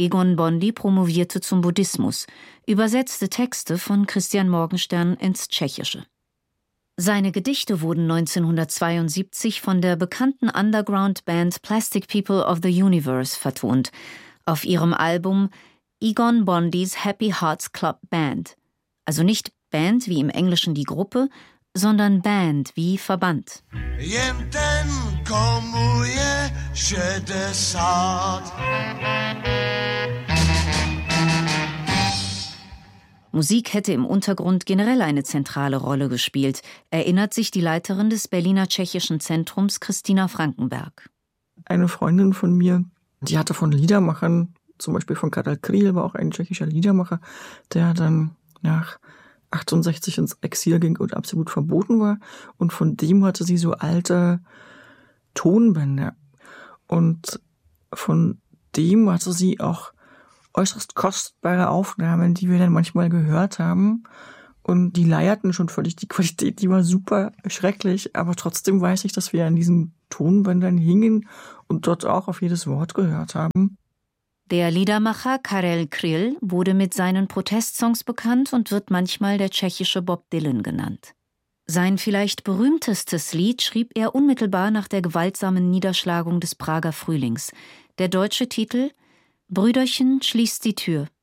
Egon Bondy promovierte zum Buddhismus, übersetzte Texte von Christian Morgenstern ins Tschechische. Seine Gedichte wurden 1972 von der bekannten Underground-Band Plastic People of the Universe vertont, auf ihrem Album Egon Bondy's Happy Hearts Club Band. Also nicht Band wie im Englischen die Gruppe, sondern Band wie Verband. Jen ten, komu je 60. Musik hätte im Untergrund generell eine zentrale Rolle gespielt, erinnert sich die Leiterin des Berliner Tschechischen Zentrums, Christina Frankenberg. Eine Freundin von mir, die hatte von Liedermachern, zum Beispiel von Karel Kryl, war auch ein tschechischer Liedermacher, der dann nach 68 ins Exil ging und absolut verboten war. Und von dem hatte sie so alte Tonbänder. Und von dem hatte sie auch äußerst kostbare Aufnahmen, die wir dann manchmal gehört haben. Und die leierten schon völlig. Die Qualität, die war super schrecklich. Aber trotzdem weiß ich, dass wir an diesen Tonbändern hingen und dort auch auf jedes Wort gehört haben. Der Liedermacher Karel Kryl wurde mit seinen Protestsongs bekannt und wird manchmal der tschechische Bob Dylan genannt. Sein vielleicht berühmtestes Lied schrieb er unmittelbar nach der gewaltsamen Niederschlagung des Prager Frühlings. Der deutsche Titel »Brüderchen, schließt die Tür«.